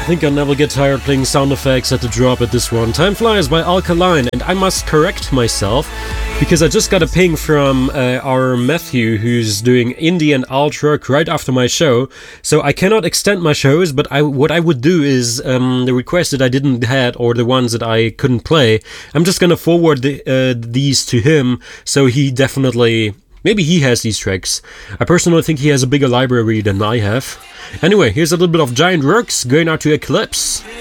think I'll never get tired playing sound effects at the drop at this one. Time Flies by Alkaline, and I must correct myself because I just got a ping from our Matthew, who's doing indie and alt rock right after my show. So I cannot extend my shows, but what I would do is the requests that I didn't had or the ones that I couldn't play, I'm just gonna forward these to him, so he definitely... Maybe he has these tracks. I personally think he has a bigger library than I have. Anyway, here's a little bit of Giant Works going out to Eclipse.